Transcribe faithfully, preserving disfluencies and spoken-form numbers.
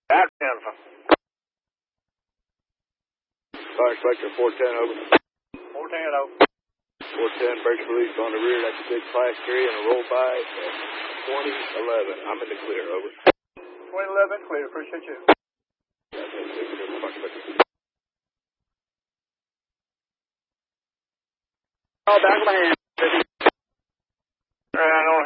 That's Alpha. Fire Inspector four ten, over. four ten, over. four ten, brakes released on the rear. That's a big class three and a roll by at twenty eleven. I'm in the clear, over. twenty eleven, clear. Appreciate you. Oh, back of my hand. All right,